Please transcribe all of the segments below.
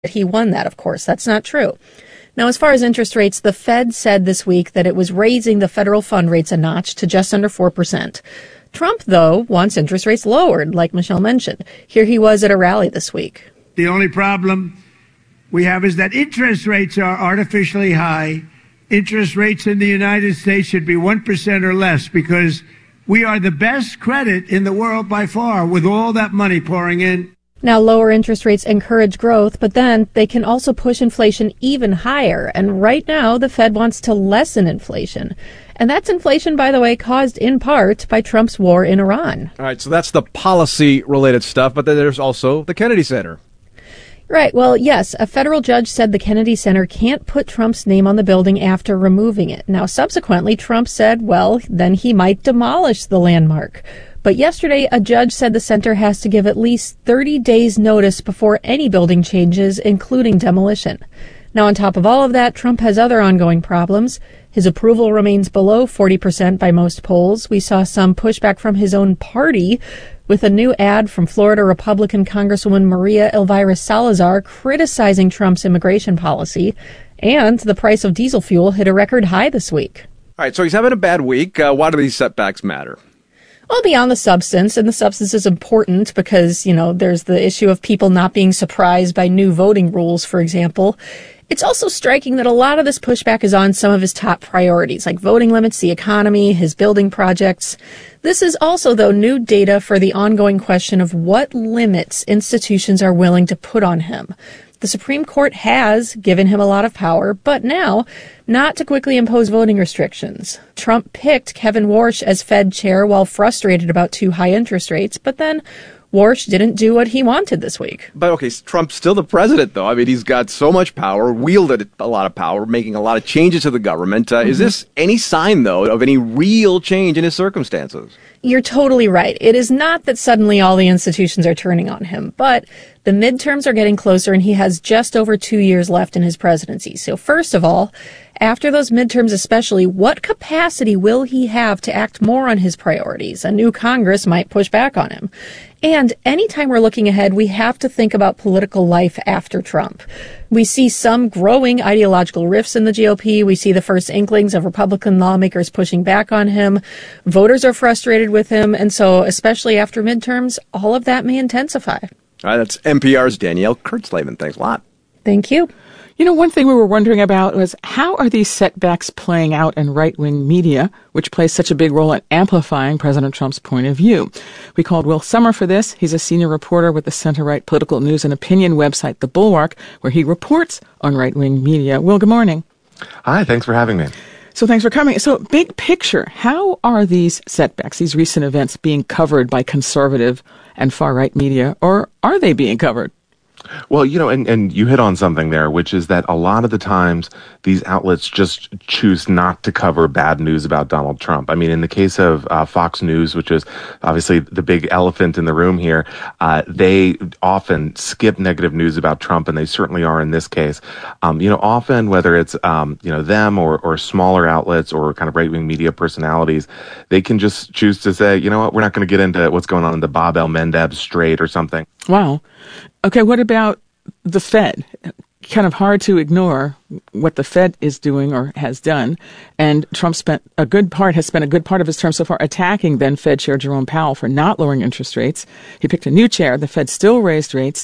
he won that, of course. That's not true. Now, as far as interest rates, the Fed said this week that it was raising the federal fund rates a notch to just under 4%. Trump, though, wants interest rates lowered, like Michelle mentioned. Here he was at a rally this week. The only problem we have is that interest rates are artificially high. Interest rates in the United States should be 1% or less because we are the best credit in the world by far with all that money pouring in. Now, lower interest rates encourage growth, but then they can also push inflation even higher. And right now, the Fed wants to lessen inflation. And that's inflation, by the way, caused in part by Trump's war in Iran. All right, so that's the policy-related stuff, but then there's also the Kennedy Center. Right. Well, yes, a federal judge said the Kennedy Center can't put Trump's name on the building after removing it. Now, subsequently, Trump said, well, then he might demolish the landmark. But yesterday, a judge said the center has to give at least 30 days notice before any building changes, including demolition. Now, on top of all of that, Trump has other ongoing problems. His approval remains below 40% by most polls. We saw some pushback from his own party with a new ad from Florida Republican Congresswoman Maria Elvira Salazar criticizing Trump's immigration policy. And the price of diesel fuel hit a record high this week. All right, so he's having a bad week. Why do these setbacks matter? Well, beyond the substance, and the substance is important because, there's the issue of people not being surprised by new voting rules, for example. It's also striking that a lot of this pushback is on some of his top priorities, like voting limits, the economy, his building projects. This is also, though, new data for the ongoing question of what limits institutions are willing to put on him. The Supreme Court has given him a lot of power, but now not to quickly impose voting restrictions. Trump picked Kevin Warsh as Fed chair while frustrated about too high interest rates, but then Warsh didn't do what he wanted this week. But okay, Trump's still the president, though. I mean, he's got so much power, wielded a lot of power, making a lot of changes to the government. Is this any sign, though, of any real change in his circumstances? You're totally right. It is not that suddenly all the institutions are turning on him, but the midterms are getting closer and he has just over 2 years left in his presidency. So first of all, after those midterms especially, what capacity will he have to act more on his priorities? A new Congress might push back on him. And anytime we're looking ahead, we have to think about political life after Trump. We see some growing ideological rifts in the GOP. We see the first inklings of Republican lawmakers pushing back on him. Voters are frustrated with him. And so, especially after midterms, all of that may intensify. All right, that's NPR's Danielle Kurtzleben. Thanks a lot. Thank you. One thing we were wondering about was how are these setbacks playing out in right-wing media, which plays such a big role in amplifying President Trump's point of view? We called Will Sommer for this. He's a senior reporter with the center-right political news and opinion website, The Bulwark, where he reports on right-wing media. Will, good morning. Hi, thanks for having me. So thanks for coming. So big picture, how are these setbacks, these recent events, being covered by conservative and far-right media, or are they being covered? Well, and you hit on something there, which is that a lot of the times these outlets just choose not to cover bad news about Donald Trump. I mean, in the case of Fox News, which is obviously the big elephant in the room here, they often skip negative news about Trump, and they certainly are in this case. Often whether it's, them or smaller outlets or kind of right-wing media personalities, they can just choose to say, we're not going to get into what's going on in the Bab el-Mandeb Strait or something. Wow. Okay, what about the Fed? Kind of hard to ignore what the Fed is doing or has done. And Trump has spent a good part of his term so far attacking then Fed Chair Jerome Powell for not lowering interest rates. He picked a new chair. The Fed still raised rates.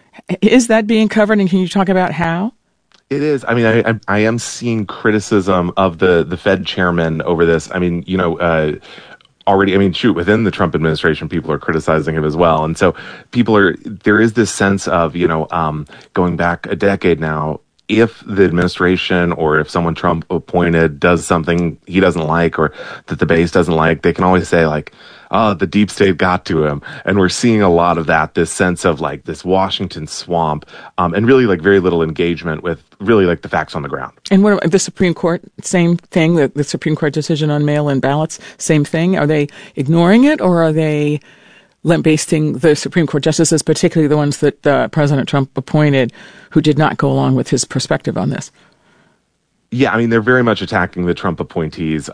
Is that being covered? And can you talk about how? It is. I mean, I am seeing criticism of the Fed chairman over this. I mean, already, within the Trump administration, people are criticizing him as well. And so there is this sense of, going back a decade now, if the administration or if someone Trump appointed does something he doesn't like or that the base doesn't like, they can always say like, oh, the deep state got to him. And we're seeing a lot of that, this sense of like this Washington swamp, and really like very little engagement with really like the facts on the ground. And what about the Supreme Court? Same thing, the Supreme Court decision on mail-in ballots, same thing. Are they ignoring it, or are they lambasting the Supreme Court justices, particularly the ones that President Trump appointed, who did not go along with his perspective on this? Yeah, I mean, they're very much attacking the Trump appointees.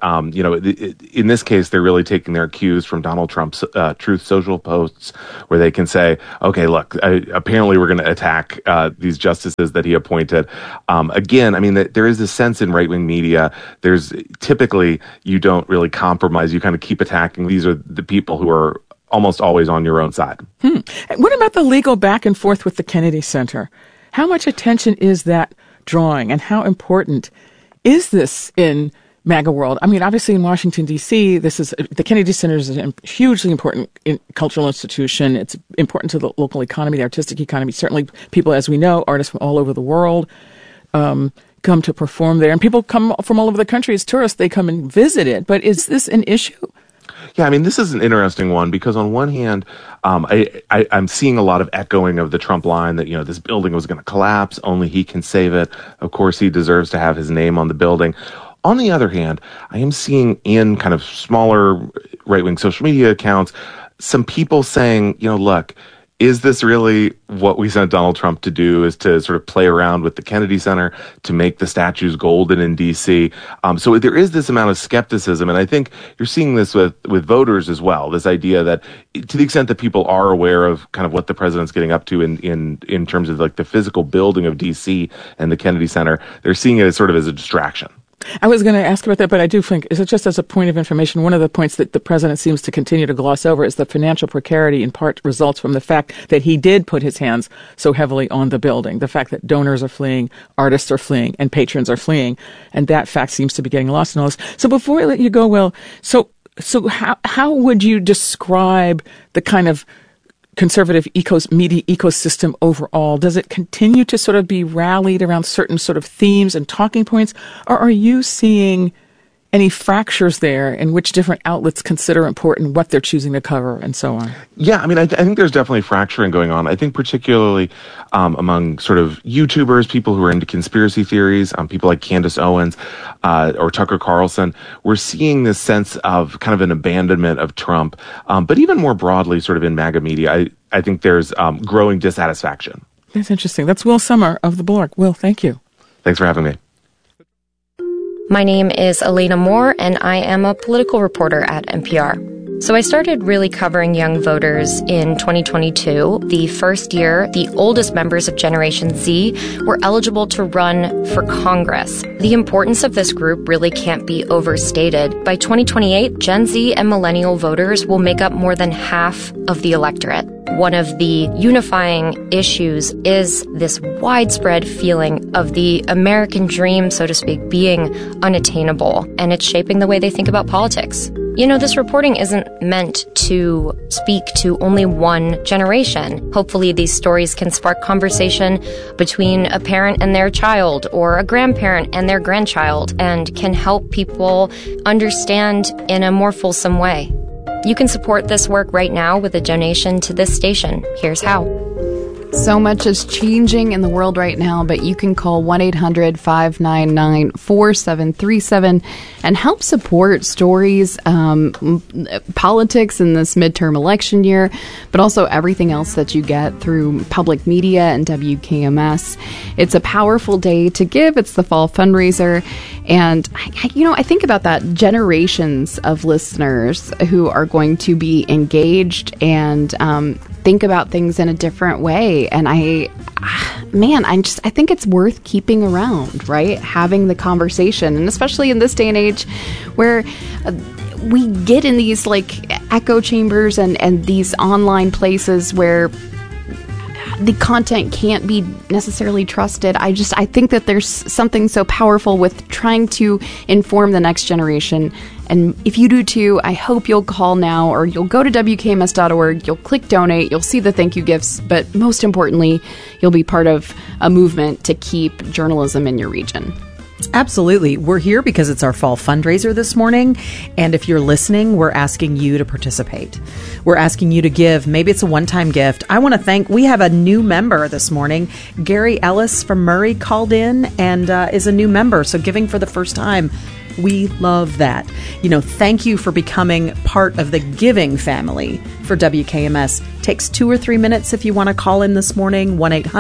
In this case, they're really taking their cues from Donald Trump's Truth Social posts, where they can say, okay, look, apparently we're going to attack these justices that he appointed. Again, I mean, there is a sense in right-wing media, there's typically you don't really compromise. You kind of keep attacking. These are the people who are almost always on your own side. What about the legal back and forth with the Kennedy Center? How much attention is that drawing, and how important is this in MAGA world? I mean, obviously in Washington, D.C., the Kennedy Center is a hugely important cultural institution. It's important to the local economy, the artistic economy. Certainly people, as we know, artists from all over the world come to perform there. And people come from all over the country as tourists. They come and visit it. But is this an issue? Yeah, I mean, this is an interesting one because on one hand, I'm seeing a lot of echoing of the Trump line that, this building was going to collapse, only he can save it. Of course, he deserves to have his name on the building. On the other hand, I am seeing in kind of smaller right-wing social media accounts, some people saying, look, is this really what we sent Donald Trump to do, is to sort of play around with the Kennedy Center to make the statues golden in D.C.? So there is this amount of skepticism, and I think you're seeing this with voters as well, this idea that to the extent that people are aware of kind of what the president's getting up to in terms of like the physical building of D.C. and the Kennedy Center, they're seeing it as sort of as a distraction. I was going to ask about that, but I do think, is it just as a point of information, one of the points that the president seems to continue to gloss over is the financial precarity in part results from the fact that he did put his hands so heavily on the building, the fact that donors are fleeing, artists are fleeing, and patrons are fleeing, and that fact seems to be getting lost in all this. So before I let you go, Will, so how would you describe the kind of conservative media ecosystem overall? Does it continue to sort of be rallied around certain sort of themes and talking points? Or are you seeing any fractures there in which different outlets consider important what they're choosing to cover and so on? Yeah, I mean, I think there's definitely fracturing going on. I think particularly among sort of YouTubers, people who are into conspiracy theories, people like Candace Owens or Tucker Carlson, we're seeing this sense of kind of an abandonment of Trump. But even more broadly, sort of in MAGA media, I think there's growing dissatisfaction. That's interesting. That's Will Sommer of The Blork. Will, thank you. Thanks for having me. My name is Elena Moore, and I am a political reporter at NPR. So I started really covering young voters in 2022. The first year, the oldest members of Generation Z were eligible to run for Congress. The importance of this group really can't be overstated. By 2028, Gen Z and millennial voters will make up more than half of the electorate. One of the unifying issues is this widespread feeling of the American dream, so to speak, being unattainable, and it's shaping the way they think about politics. This reporting isn't meant to speak to only one generation. Hopefully, these stories can spark conversation between a parent and their child or a grandparent and their grandchild and can help people understand in a more fulsome way. You can support this work right now with a donation to this station. Here's how. So much is changing in the world right now, but you can call 1-800-599-4737 and help support stories, politics in this midterm election year, but also everything else that you get through public media and WKMS. It's a powerful day to give. It's the fall fundraiser. And, I think about that, generations of listeners who are going to be engaged and think about things in a different way. And I think it's worth keeping around, right? Having the conversation. And especially in this day and age where we get in these like echo chambers and these online places where the content can't be necessarily trusted. I think that there's something so powerful with trying to inform the next generation. And if you do too, I hope you'll call now, or you'll go to WKMS.org, you'll click donate, you'll see the thank you gifts, but most importantly, you'll be part of a movement to keep journalism in your region. Absolutely. We're here because it's our fall fundraiser this morning. And if you're listening, we're asking you to participate. We're asking you to give. Maybe it's a one-time gift. I want to thank, we have a new member this morning. Gary Ellis from Murray called in and is a new member. So giving for the first time. We love that. Thank you for becoming part of the giving family for WKMS. Takes 2 or 3 minutes if you want to call in this morning,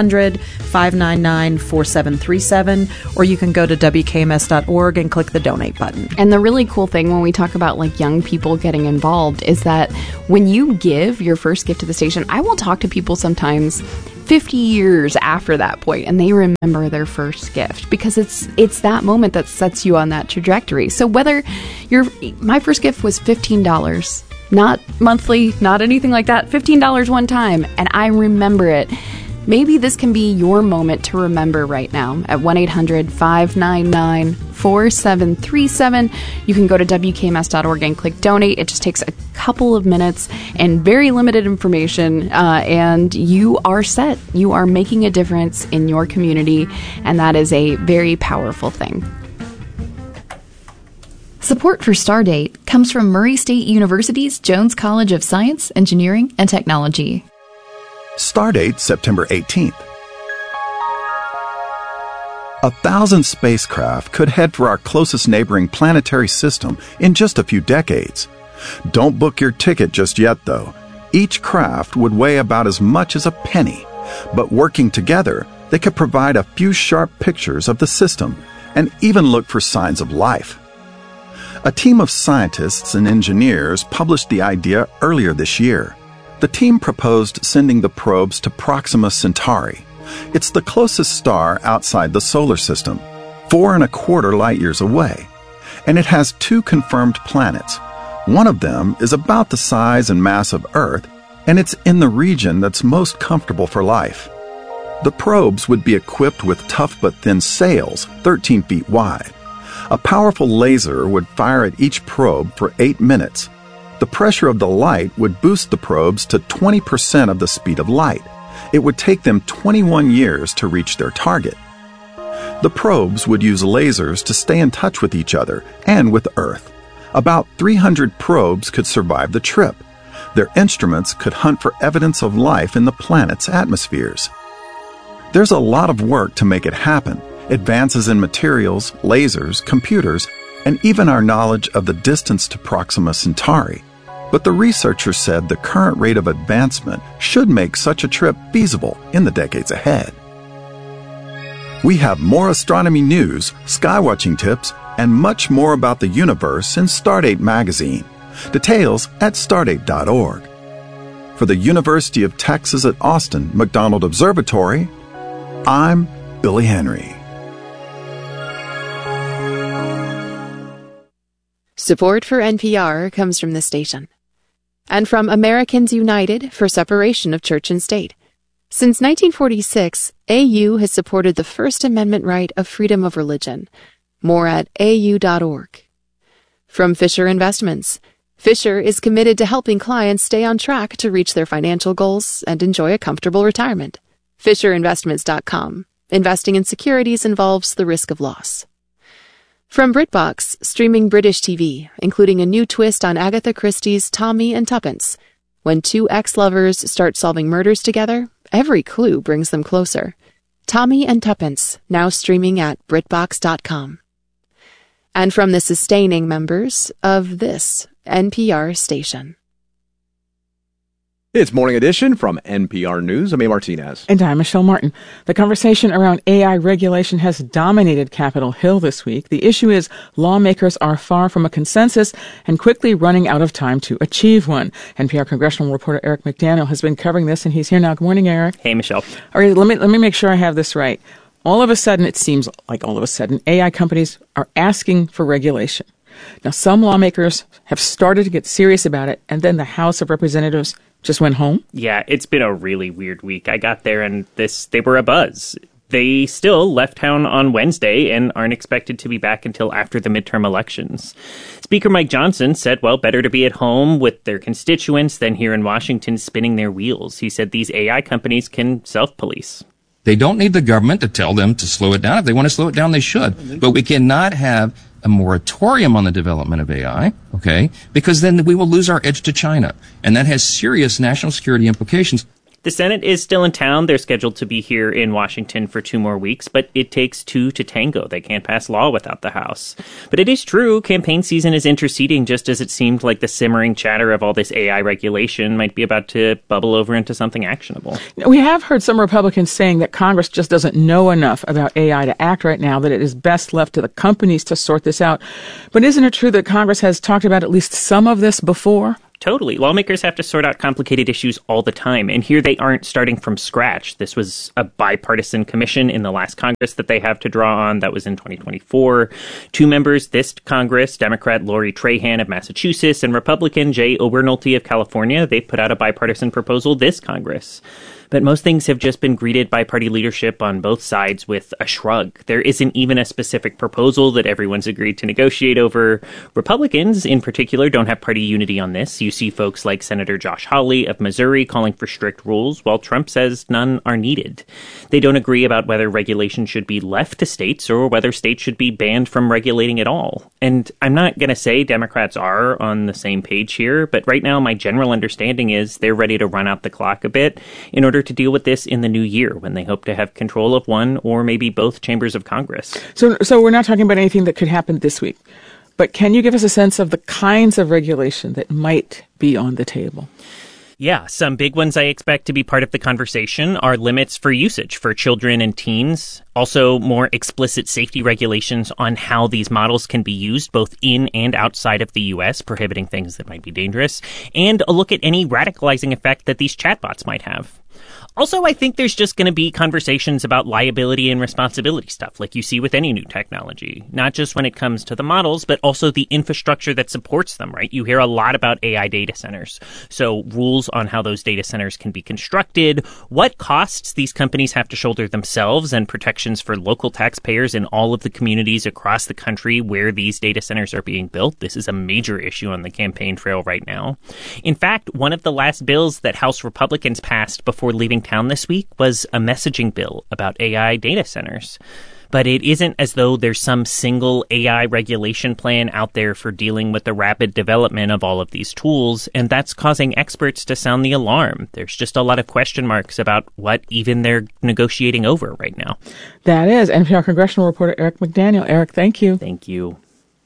1-800-599-4737, or you can go to WKMS.org and click the donate button. And the really cool thing when we talk about young people getting involved is that when you give your first gift to the station, I will talk to people sometimes 50 years after that point, and they remember their first gift because it's that moment that sets you on that trajectory. So whether my first gift was $15, not monthly, not anything like that, $15 one time, and I remember it. Maybe this can be your moment to remember right now at 1-800-599-4737. You can go to WKMS.org and click donate. It just takes a couple of minutes and very limited information, and you are set. You are making a difference in your community, and that is a very powerful thing. Support for Stardate comes from Murray State University's Jones College of Science, Engineering, and Technology. Stardate, September 18th. 1,000 spacecraft could head for our closest neighboring planetary system in just a few decades. Don't book your ticket just yet, though. Each craft would weigh about as much as a penny, but working together, they could provide a few sharp pictures of the system and even look for signs of life. A team of scientists and engineers published the idea earlier this year. The team proposed sending the probes to Proxima Centauri. It's the closest star outside the solar system, 4.25 light years away, and it has 2 confirmed planets. One of them is about the size and mass of Earth, and it's in the region that's most comfortable for life. The probes would be equipped with tough but thin sails, 13 feet wide. A powerful laser would fire at each probe for 8 minutes. The pressure of the light would boost the probes to 20% of the speed of light. It would take them 21 years to reach their target. The probes would use lasers to stay in touch with each other and with Earth. About 300 probes could survive the trip. Their instruments could hunt for evidence of life in the planet's atmospheres. There's a lot of work to make it happen. Advances in materials, lasers, computers, and even our knowledge of the distance to Proxima Centauri. But the researchers said the current rate of advancement should make such a trip feasible in the decades ahead. We have more astronomy news, skywatching tips, and much more about the universe in Stardate magazine. Details at stardate.org. For the University of Texas at Austin McDonald Observatory, I'm Billy Henry. Support for NPR comes from the station and from Americans United for Separation of Church and State. Since 1946, AU has supported the First Amendment right of freedom of religion. More at au.org. From Fisher Investments. Fisher is committed to helping clients stay on track to reach their financial goals and enjoy a comfortable retirement. FisherInvestments.com. Investing in securities involves the risk of loss. From BritBox, streaming British TV, including a new twist on Agatha Christie's Tommy and Tuppence. When 2 ex-lovers start solving murders together, every clue brings them closer. Tommy and Tuppence, now streaming at BritBox.com. And from the sustaining members of this NPR station. It's Morning Edition from NPR News. I'm A. Martinez. And I'm Michelle Martin. The conversation around AI regulation has dominated Capitol Hill this week. The issue is lawmakers are far from a consensus and quickly running out of time to achieve one. NPR congressional reporter Eric McDaniel has been covering this, and he's here now. Good morning, Eric. Hey, Michelle. All right, let me make sure I have this right. All of a sudden, it seems like all of a sudden, AI companies are asking for regulation. Now, some lawmakers have started to get serious about it, and then the House of Representatives just went home? Yeah, it's been a really weird week. I got there and they were abuzz. They still left town on Wednesday and aren't expected to be back until after the midterm elections. Speaker Mike Johnson said, well, better to be at home with their constituents than here in Washington spinning their wheels. He said these AI companies can self-police. They don't need the government to tell them to slow it down. If they want to slow it down, they should. But we cannot have a moratorium on the development of AI, okay? Because then we will lose our edge to China. And that has serious national security implications. The Senate is still in town. They're scheduled to be here in Washington for 2 more weeks, but it takes 2 to tango. They can't pass law without the House. But it is true, campaign season is interceding just as it seemed like the simmering chatter of all this AI regulation might be about to bubble over into something actionable. We have heard some Republicans saying that Congress just doesn't know enough about AI to act right now, that it is best left to the companies to sort this out. But isn't it true that Congress has talked about at least some of this before? Totally. Lawmakers have to sort out complicated issues all the time, and here they aren't starting from scratch. This was a bipartisan commission in the last Congress that they have to draw on. That was in 2024. 2 members this Congress, Democrat Lori Trahan of Massachusetts and Republican Jay Obernolte of California, they've put out a bipartisan proposal this Congress. But most things have just been greeted by party leadership on both sides with a shrug. There isn't even a specific proposal that everyone's agreed to negotiate over. Republicans, in particular, don't have party unity on this. You see folks like Senator Josh Hawley of Missouri calling for strict rules, while Trump says none are needed. They don't agree about whether regulation should be left to states or whether states should be banned from regulating at all. And I'm not going to say Democrats are on the same page here, but right now my general understanding is they're ready to run out the clock a bit in order to deal with this in the new year when they hope to have control of one or maybe both chambers of Congress. So we're not talking about anything that could happen this week, but can you give us a sense of the kinds of regulation that might be on the table? Yeah, some big ones I expect to be part of the conversation are limits for usage for children and teens. Also, more explicit safety regulations on how these models can be used both in and outside of the U.S., prohibiting things that might be dangerous, and a look at any radicalizing effect that these chatbots might have. Also, I think there's just going to be conversations about liability and responsibility stuff like you see with any new technology, not just when it comes to the models, but also the infrastructure that supports them, right? You hear a lot about AI data centers. So rules on how those data centers can be constructed, what costs these companies have to shoulder themselves, and protections for local taxpayers in all of the communities across the country where these data centers are being built. This is a major issue on the campaign trail right now. In fact, one of the last bills that House Republicans passed before leaving town this week was a messaging bill about AI data centers. But it isn't as though there's some single AI regulation plan out there for dealing with the rapid development of all of these tools, and that's causing experts to sound the alarm. There's just a lot of question marks about what even they're negotiating over right now. That is NPR congressional reporter Eric McDaniel. Eric, thank you. Thank you.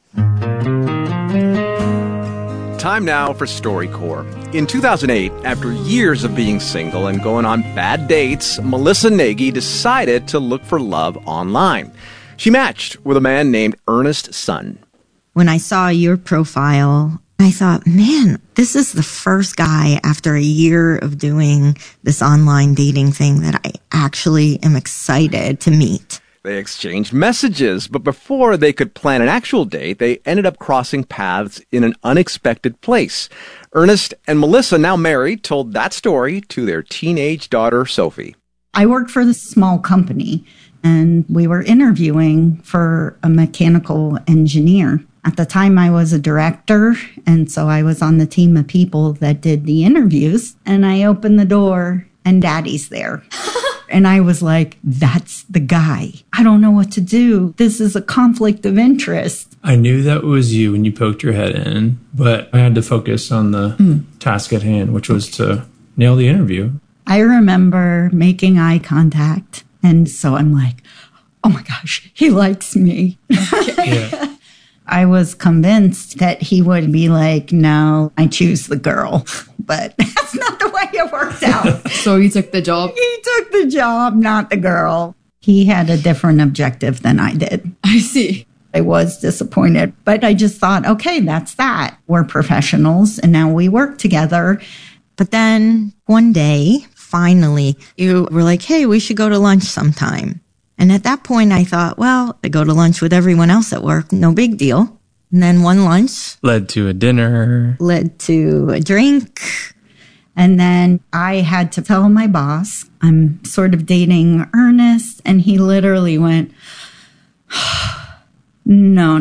Time now for StoryCorps. In 2008, after years of being single and going on bad dates, Melissa Nagy decided to look for love online. She matched with a man named Ernest Sun. When I saw your profile, I thought, man, this is the first guy after a year of doing this online dating thing that I actually am excited to meet. They exchanged messages, but before they could plan an actual date, they ended up crossing paths in an unexpected place. Ernest and Melissa, now married, told that story to their teenage daughter, Sophie. I worked for this small company, and we were interviewing for a mechanical engineer. At the time, I was a director, and so I was on the team of people that did the interviews, and I opened the door, and Daddy's there. And I was like, that's the guy. I don't know what to do. This is a conflict of interest. I knew that was you when you poked your head in, but I had to focus on the task at hand, which was to nail the interview. I remember making eye contact. And so I'm like, oh my gosh, he likes me. Yeah. I was convinced that he would be like, no, I choose the girl. But that's not the way it worked out. So you took the job? He took the job, not the girl. He had a different objective than I did. I see. I was disappointed, but I just thought, okay, that's that. We're professionals and now we work together. But then one day, finally, you were like, hey, we should go to lunch sometime. And at that point, I thought, well, I go to lunch with everyone else at work. No big deal. And then one lunch led to a dinner, led to a drink. And then I had to tell my boss, I'm sort of dating Ernest. And he literally went, no.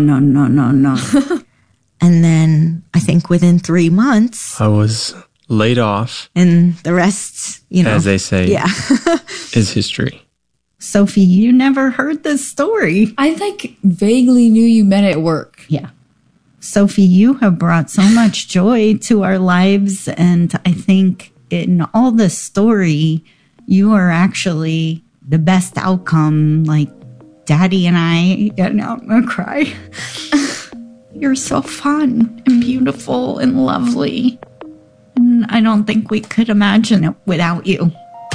And then I think within 3 months, I was laid off. And the rest, as they say, is history. Sophie, you never heard this story. I vaguely knew you met at work. Yeah. Sophie, you have brought so much joy to our lives. And I think in all this story, you are actually the best outcome. Like, Daddy and I, I'm gonna cry. You're so fun and beautiful and lovely. And I don't think we could imagine it without you.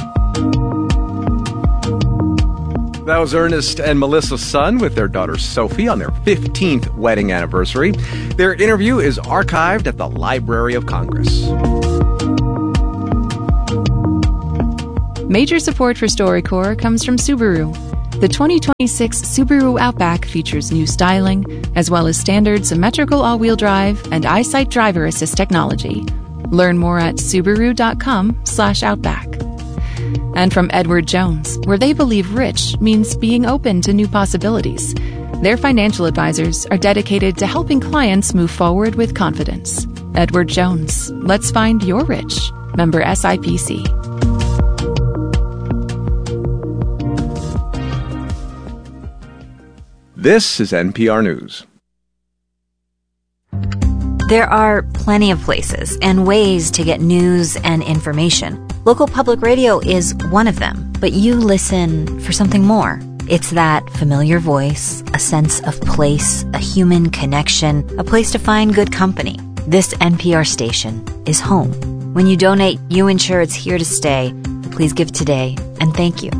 That was Ernest and Melissa Sun with their daughter Sophie on their 15th wedding anniversary. Their interview is archived at the Library of Congress. Major support for StoryCorps comes from Subaru. The 2026 Subaru Outback features new styling, as well as standard symmetrical all-wheel drive and EyeSight driver assist technology. Learn more at Subaru.com/Outback. And from Edward Jones, where they believe rich means being open to new possibilities. Their financial advisors are dedicated to helping clients move forward with confidence. Edward Jones, let's find your rich. Member SIPC. This is NPR News. There are plenty of places and ways to get news and information. Local public radio is one of them, but you listen for something more. It's that familiar voice, a sense of place, a human connection, a place to find good company. This NPR station is home. When you donate, you ensure it's here to stay. Please give today, and thank you.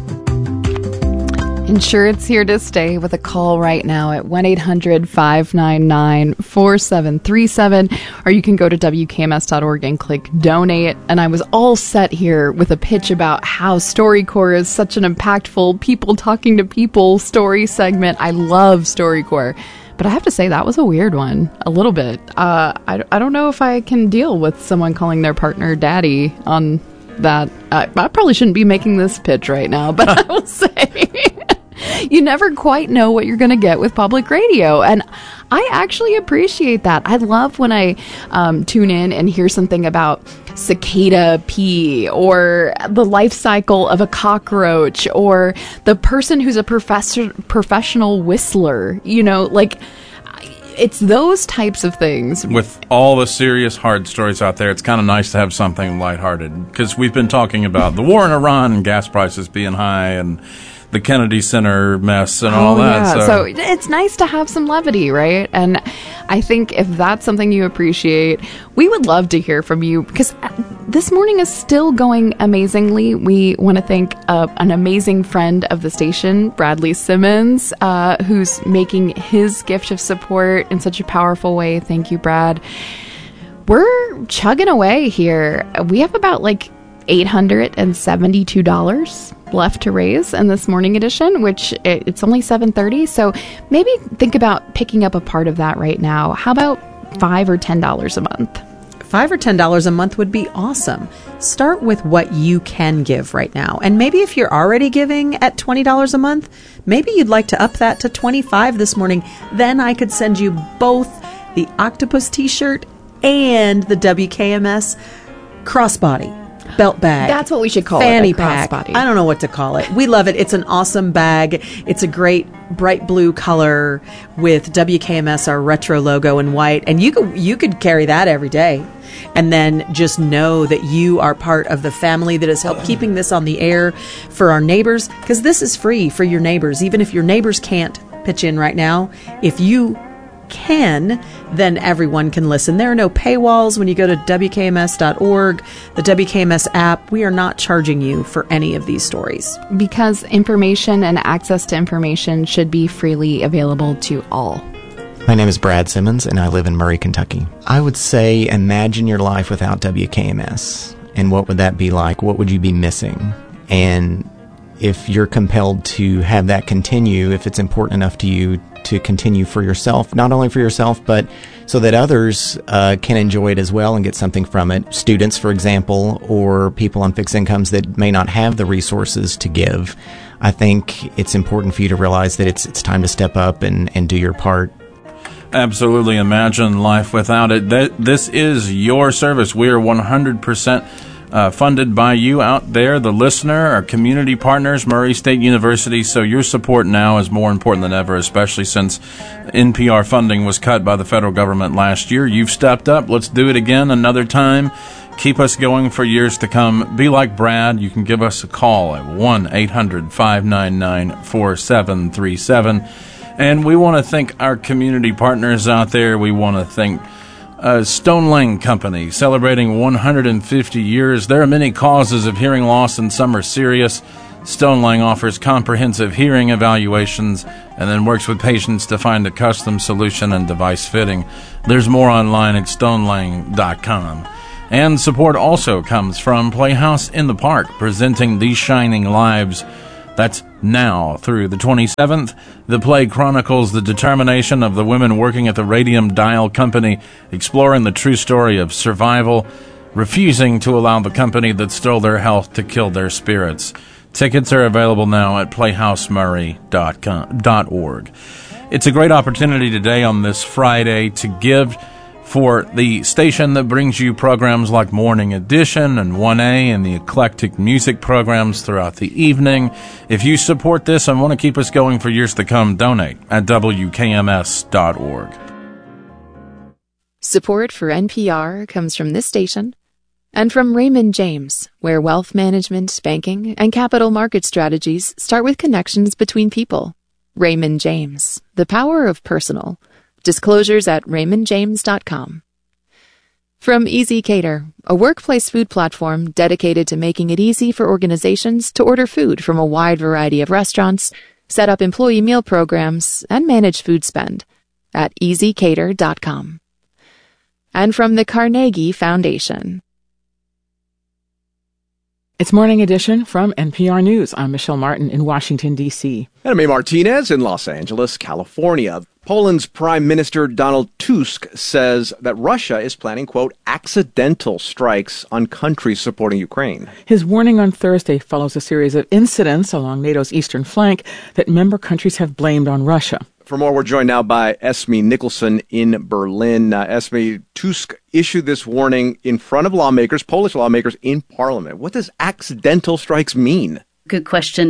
Ensure it's here to stay with a call right now at 1-800-599-4737, or you can go to WKMS.org and click donate. And I was all set here with a pitch about how StoryCorps is such an impactful people talking to people story segment. I love StoryCorps. But I have to say, that was a weird one, a little bit. I don't know if I can deal with someone calling their partner daddy on that. I probably shouldn't be making this pitch right now, but I will say... You never quite know what you're going to get with public radio. And I actually appreciate that. I love when I tune in and hear something about cicada pee, or the life cycle of a cockroach, or the person who's a professional whistler. You know, like... It's those types of things. With all the serious, hard stories out there, it's kind of nice to have something lighthearted. Because we've been talking about the war in Iran and gas prices being high and the Kennedy Center mess and all that. Yeah. So it's nice to have some levity, right? And I think if that's something you appreciate, we would love to hear from you, because this morning is still going amazingly. We want to thank an amazing friend of the station, Bradley Simmons, who's making his gift of support in such a powerful way. Thank you, Brad. We're chugging away here. We have about $872 left to raise in this morning edition, which it's only 7:30. So maybe think about picking up a part of that right now. How about $5 or $10 a month? $5 or $10 a month would be awesome. Start with what you can give right now. And maybe if you're already giving at $20 a month, maybe you'd like to up that to $25 this morning. Then I could send you both the octopus t-shirt and the WKMS crossbody belt bag. That's what we should call fanny it. Pack. Crossbody. I don't know what to call it. We love it. It's an awesome bag. It's a great bright blue color with WKMS, our retro logo, in white. And you could carry that every day. And then just know that you are part of the family that has helped keeping this on the air for our neighbors, because this is free for your neighbors. Even if your neighbors can't pitch in right now, if you can, then everyone can listen. There are no paywalls when you go to WKMS.org, the WKMS app. We are not charging you for any of these stories. Because information and access to information should be freely available to all. My name is Brad Simmons, and I live in Murray, Kentucky. I would say imagine your life without WKMS. And what would that be like? What would you be missing? And if you're compelled to have that continue, if it's important enough to you to continue for yourself, not only for yourself, but so that others can enjoy it as well and get something from it. Students, for example, or people on fixed incomes that may not have the resources to give. I think it's important for you to realize that it's time to step up and do your part. Absolutely. Imagine life without it. This is your service. We are 100% funded by you out there, the listener, our community partners, Murray State University. So your support now is more important than ever, especially since NPR funding was cut by the federal government last year. You've stepped up. Let's do it again another time. keep us going for years to come. Be like Brad. You can give us a call at 1-800-599-4737. And we want to thank our community partners out there. We want to thank Stone Lang Company, celebrating 150 years. There are many causes of hearing loss, and some are serious. Stone Lang offers comprehensive hearing evaluations and then works with patients to find a custom solution and device fitting. There's more online at stonelang.com. And support also comes from Playhouse in the Park, presenting These Shining Lives. That's now through the 27th. The play chronicles the determination of the women working at the Radium Dial Company, exploring the true story of survival, refusing to allow the company that stole their health to kill their spirits. Tickets are available now at playhousemurray.org. It's a great opportunity today on this Friday to give for the station that brings you programs like Morning Edition and 1A and the eclectic music programs throughout the evening. If you support this and want to keep us going for years to come, donate at WKMS.org. Support for NPR comes from this station and from Raymond James, where wealth management, banking, and capital market strategies start with connections between people. Raymond James, the power of personal. Disclosures at raymondjames.com. From Easy Cater, a workplace food platform dedicated to making it easy for organizations to order food from a wide variety of restaurants, set up employee meal programs, and manage food spend at easycater.com. And from the Carnegie Foundation. It's Morning Edition from NPR News. I'm Michelle Martin in Washington, D.C. And I'm A. Martinez in Los Angeles, California. Poland's Prime Minister Donald Tusk says that Russia is planning, quote, accidental strikes on countries supporting Ukraine. His warning on Thursday follows a series of incidents along NATO's eastern flank that member countries have blamed on Russia. For more, we're joined now by Esme Nicholson in Berlin. Esme, Tusk issued this warning in front of lawmakers, Polish lawmakers, in Parliament. What does accidental strikes mean? Good question.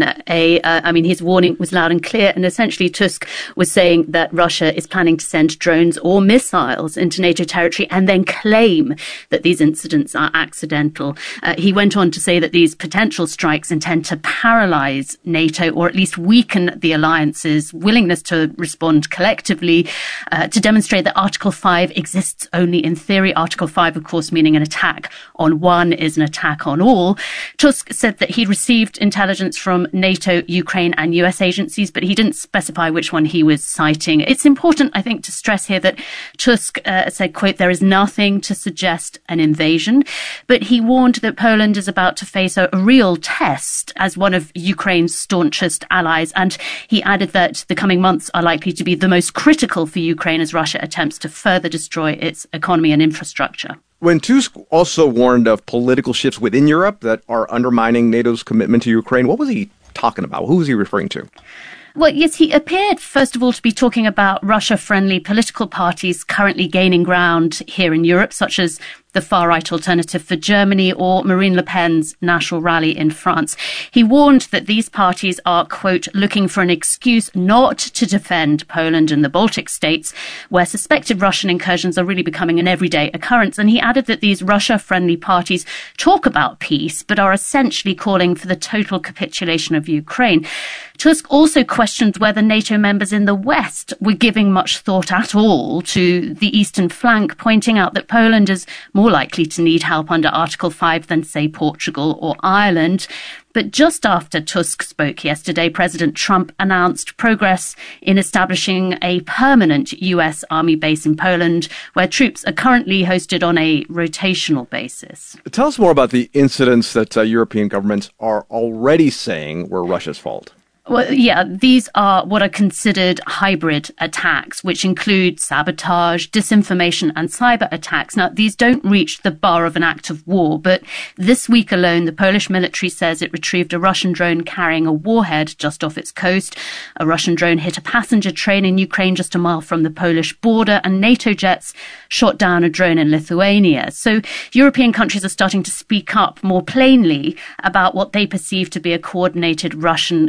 His warning was loud and clear, and essentially Tusk was saying that Russia is planning to send drones or missiles into NATO territory and then claim that these incidents are accidental. He went on to say that these potential strikes intend to paralyze NATO, or at least weaken the alliance's willingness to respond collectively, to demonstrate that Article 5 exists only in theory. Article 5, of course, meaning an attack on one is an attack on all. Tusk said that he'd received intelligence from NATO, Ukraine and US agencies, but he didn't specify which one he was citing. It's important, I think, to stress here that Tusk said, quote, there is nothing to suggest an invasion, but he warned that Poland is about to face a real test as one of Ukraine's staunchest allies. And he added that the coming months are likely to be the most critical for Ukraine as Russia attempts to further destroy its economy and infrastructure. When Tusk also warned of political shifts within Europe that are undermining NATO's commitment to Ukraine, what was he talking about? Who was he referring to? Well, yes, he appeared, first of all, to be talking about Russia-friendly political parties currently gaining ground here in Europe, such as the far-right Alternative for Germany or Marine Le Pen's National Rally in France. He warned that these parties are, quote, looking for an excuse not to defend Poland and the Baltic states, where suspected Russian incursions are really becoming an everyday occurrence. And he added that these Russia-friendly parties talk about peace, but are essentially calling for the total capitulation of Ukraine. Tusk also questioned whether NATO members in the West were giving much thought at all to the eastern flank, pointing out that Poland is more likely to need help under Article 5 than, say, Portugal or Ireland. But just after Tusk spoke yesterday, President Trump announced progress in establishing a permanent US Army base in Poland, where troops are currently hosted on a rotational basis. Tell us more about the incidents that European governments are already saying were Russia's fault. Well, yeah, these are what are considered hybrid attacks, which include sabotage, disinformation and cyber attacks. Now, these don't reach the bar of an act of war, but this week alone, the Polish military says it retrieved a Russian drone carrying a warhead just off its coast. A Russian drone hit a passenger train in Ukraine just a mile from the Polish border, and NATO jets shot down a drone in Lithuania. So European countries are starting to speak up more plainly about what they perceive to be a coordinated Russian campaign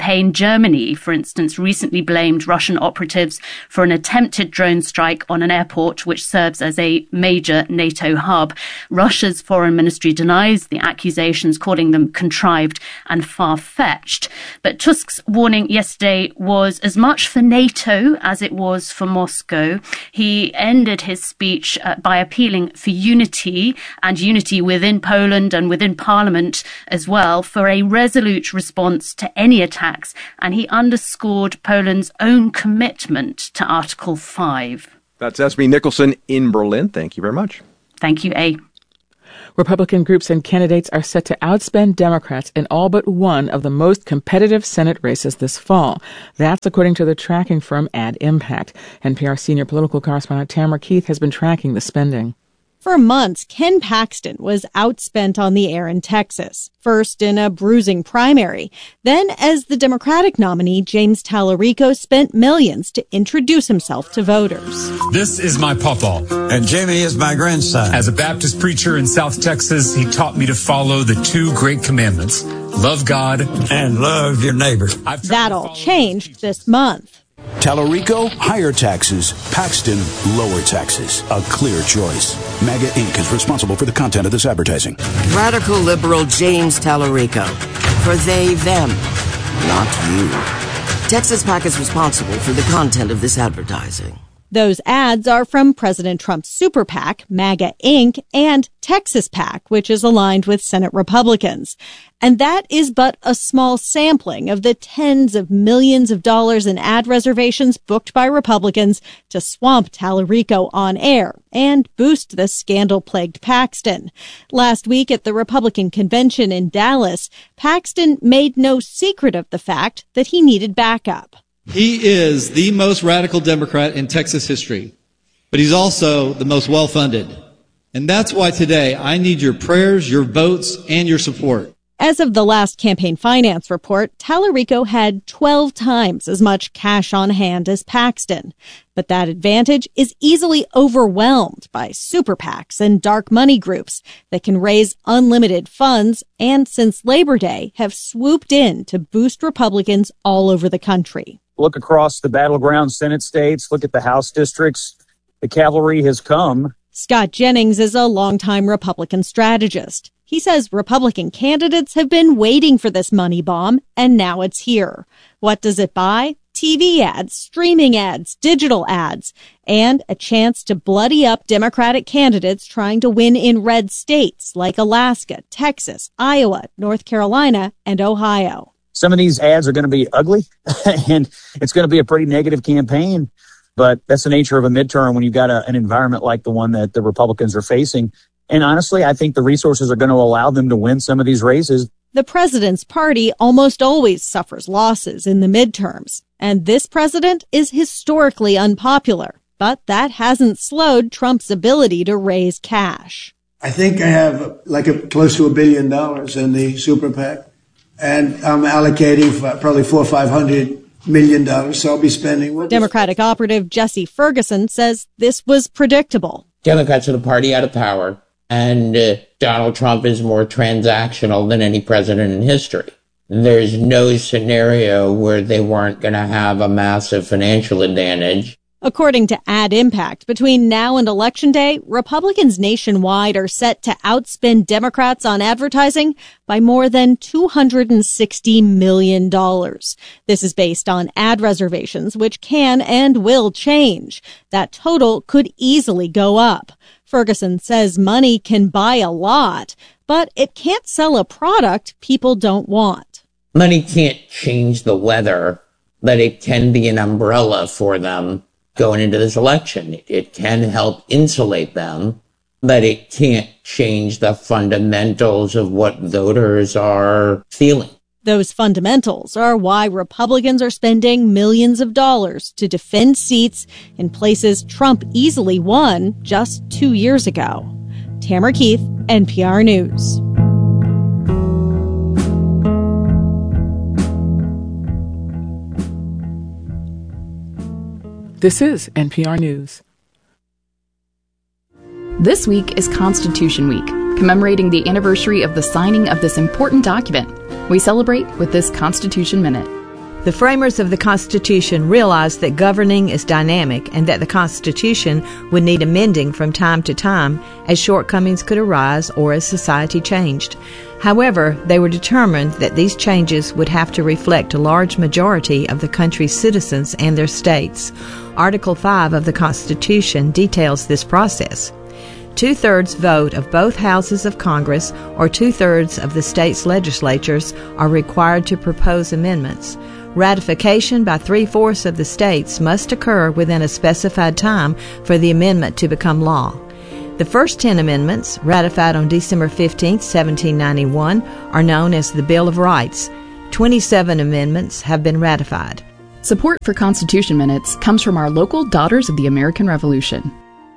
campaign. Germany, for instance, recently blamed Russian operatives for an attempted drone strike on an airport which serves as a major NATO hub. Russia's foreign ministry denies the accusations, calling them contrived and far-fetched. But Tusk's warning yesterday was as much for NATO as it was for Moscow. He ended his speech by appealing for unity, and unity within Poland and within Parliament as well, for a resolute response to any attacks, and he underscored Poland's own commitment to Article 5. That's Esme Nicholson in Berlin. Thank you very much. Thank you, A. Republican groups and candidates are set to outspend Democrats in all but one of the most competitive Senate races this fall. That's according to the tracking firm Ad Impact. NPR senior political correspondent Tamara Keith has been tracking the spending. For months, Ken Paxton was outspent on the air in Texas, first in a bruising primary. Then, as the Democratic nominee, James Tallarico spent millions to introduce himself to voters. This is my pawpaw. And Jamie is my grandson. As a Baptist preacher in South Texas, he taught me to follow the two great commandments: love God and love your neighbor. That all changed this month. Tallarico, higher taxes. Paxton, lower taxes. A clear choice. MAGA Inc. is responsible for the content of this advertising. Radical liberal James Tallarico. For they, them, not you. Texas PAC is responsible for the content of this advertising. Those ads are from President Trump's super PAC, MAGA Inc., and Texas PAC, which is aligned with Senate Republicans. And that is but a small sampling of the tens of millions of dollars in ad reservations booked by Republicans to swamp Tallarico on air and boost the scandal-plagued Paxton. Last week at the Republican convention in Dallas, Paxton made no secret of the fact that he needed backup. He is the most radical Democrat in Texas history, but he's also the most well-funded. And that's why today I need your prayers, your votes, and your support. As of the last campaign finance report, Tallarico had 12 times as much cash on hand as Paxton. But that advantage is easily overwhelmed by super PACs and dark money groups that can raise unlimited funds and, since Labor Day, have swooped in to boost Republicans all over the country. Look across the battleground Senate states, look at the House districts. The cavalry has come. Scott Jennings is a longtime Republican strategist. He says Republican candidates have been waiting for this money bomb, and now it's here. What does it buy? TV ads, streaming ads, digital ads, and a chance to bloody up Democratic candidates trying to win in red states like Alaska, Texas, Iowa, North Carolina, and Ohio. Some of these ads are going to be ugly, and it's going to be a pretty negative campaign. But that's the nature of a midterm when you've got an environment like the one that the Republicans are facing. And honestly, I think the resources are going to allow them to win some of these races. The president's party almost always suffers losses in the midterms. And this president is historically unpopular. But that hasn't slowed Trump's ability to raise cash. I think I have close to $1 billion in the super PAC. And I'm allocating probably $400 or $500 million, so I'll be spending. Democratic operative Jesse Ferguson says this was predictable. Democrats are the party out of power, and Donald Trump is more transactional than any president in history. There's no scenario where they weren't going to have a massive financial advantage. According to Ad Impact, between now and Election Day, Republicans nationwide are set to outspend Democrats on advertising by more than $260 million. This is based on ad reservations, which can and will change. That total could easily go up. Ferguson says money can buy a lot, but it can't sell a product people don't want. Money can't change the weather, but it can be an umbrella for them going into this election. It can help insulate them, but it can't change the fundamentals of what voters are feeling. Those fundamentals are why Republicans are spending millions of dollars to defend seats in places Trump easily won just 2 years ago. Tamara Keith, NPR News. This is NPR News. This week is Constitution Week, commemorating the anniversary of the signing of this important document. We celebrate with this Constitution Minute. The framers of the Constitution realized that governing is dynamic and that the Constitution would need amending from time to time as shortcomings could arise or as society changed. However, they were determined that these changes would have to reflect a large majority of the country's citizens and their states. Article 5 of the Constitution details this process. 2/3 vote of both houses of Congress or 2/3 of the state's legislatures are required to propose amendments. Ratification by 3/4 of the states must occur within a specified time for the amendment to become law. The first 10 amendments, ratified on December 15, 1791, are known as the Bill of Rights. 27 amendments have been ratified. Support for Constitution Minutes comes from our local Daughters of the American Revolution.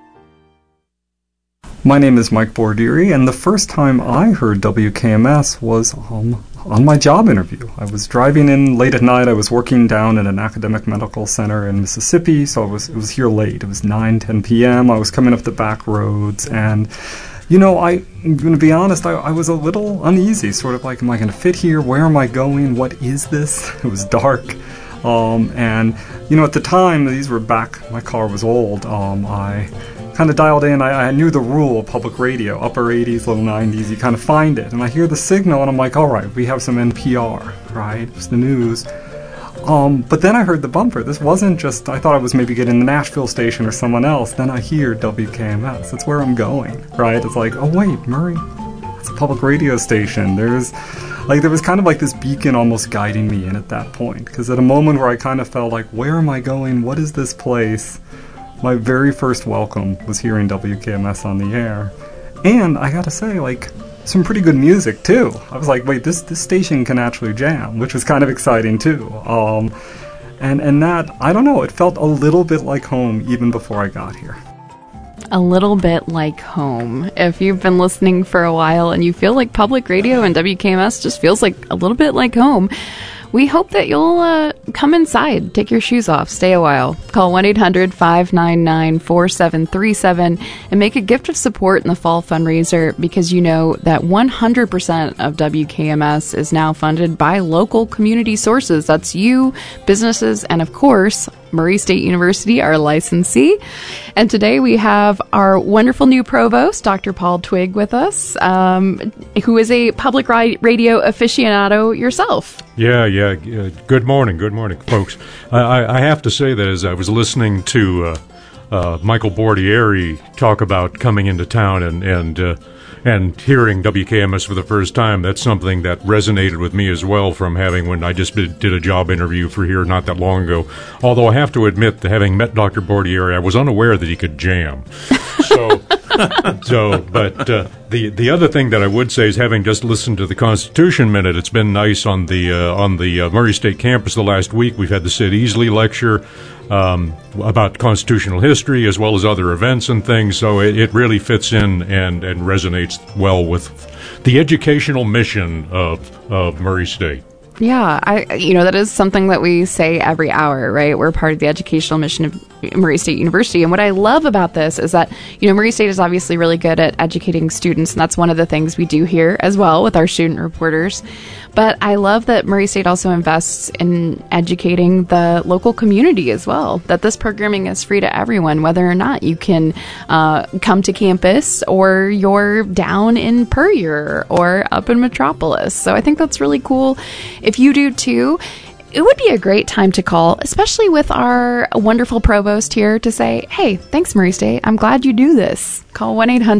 My name is Mike Bordieri, and the first time I heard WKMS was on my job interview. I was driving in late at night. I was working down at an academic medical center in Mississippi, so it was here late. It was 9-10 p.m. I was coming up the back roads, and I'm going to be honest, I was a little uneasy, sort of like, am I going to fit here? Where am I going? What is this? It was dark. At the time, these were back, my car was old. I kind of dialed in. I knew the rule of public radio, upper 80s, low 90s, you kind of find it. And I hear the signal, and I'm like, all right, we have some NPR, right? It's the news. But then I heard the bumper. This wasn't just, I thought I was maybe getting the Nashville station or someone else. Then I hear WKMS. That's where I'm going, right? It's like, oh, wait, Murray, it's a public radio station. There was kind of like this beacon almost guiding me in at that point. Because at a moment where I kind of felt like, where am I going? What is this place? My very first welcome was hearing WKMS on the air. And I gotta say, some pretty good music, too. I was like, wait, this station can actually jam, which was kind of exciting, too. And that, I don't know, it felt a little bit like home even before I got here. A little bit like home. If you've been listening for a while and you feel like public radio and WKMS just feels like a little bit like home, we hope that you'll come inside, take your shoes off, stay a while. Call 1-800-599-4737 and make a gift of support in the fall fundraiser, because you know that 100% of WKMS is now funded by local community sources. That's you, businesses, and of course, Murray State University, our licensee. And today we have our wonderful new provost, Dr. Paul Twig, with us, who is a public radio aficionado yourself. Yeah. Good morning, folks. I have to say that as I was listening to Michael Bordieri talk about coming into town and hearing WKMS for the first time, that's something that resonated with me as well from when I just did a job interview for here not that long ago. Although I have to admit that having met Dr. Bordieri, I was unaware that he could jam. But the other thing that I would say is, having just listened to the Constitution Minute, it's been nice on the Murray State campus the last week. We've had the Sid Easley lecture about constitutional history as well as other events and things. So it really fits in and resonates well with the educational mission of Murray State. Yeah, that is something that we say every hour, right? We're part of the educational mission of Murray State University. And what I love about this is that, Murray State is obviously really good at educating students, and that's one of the things we do here as well with our student reporters. But I love that Murray State also invests in educating the local community as well, that this programming is free to everyone, whether or not you can come to campus or you're down in Puryear or up in Metropolis. So I think that's really cool. If you do too, it would be a great time to call, especially with our wonderful provost here, to say, hey, thanks, Murray State. I'm glad you do this. Call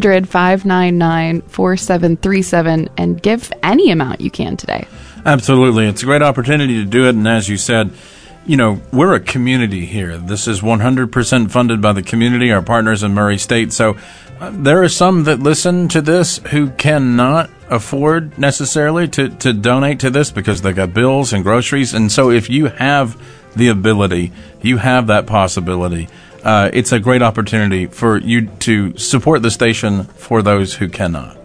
1-800-599-4737 and give any amount you can today. Absolutely. It's a great opportunity to do it. And as you said, we're a community here. This is 100% funded by the community, our partners in Murray State. So there are some that listen to this who cannot afford necessarily to donate to this because they got bills and groceries. And so if you have the ability, you have that possibility, it's a great opportunity for you to support the station for those who cannot.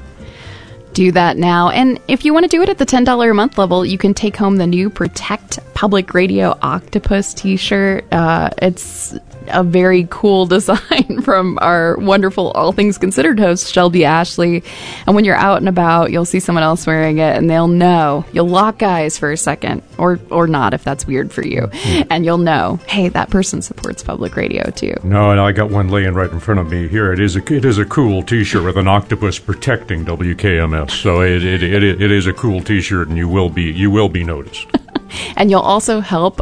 Do that now. And if you want to do it at the $10 a month level, you can take home the new Protect Public Radio Octopus t-shirt. It's a very cool design from our wonderful All Things Considered host, Shelby Ashley. And when you're out and about, you'll see someone else wearing it, and they'll know. You'll lock eyes for a second, or not if that's weird for you. And you'll know, hey, that person supports public radio too. No, and I got one laying right in front of me here. It is a cool T-shirt with an octopus protecting WKMS. So it is a cool T-shirt, and you will be noticed. And you'll also help